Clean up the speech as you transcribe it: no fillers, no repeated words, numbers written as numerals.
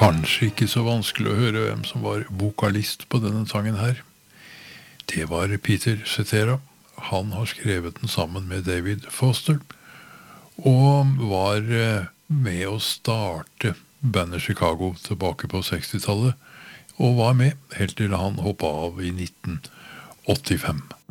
kanskje ikke så vanskelig å høre hvem som var vokalist på denne sangen her. Det var Peter Cetera. Han har skrevet den sammen med David Foster, og var med å starte bandet Chicago tilbake på 60-tallet, og var med helt til han hoppet av i 1985.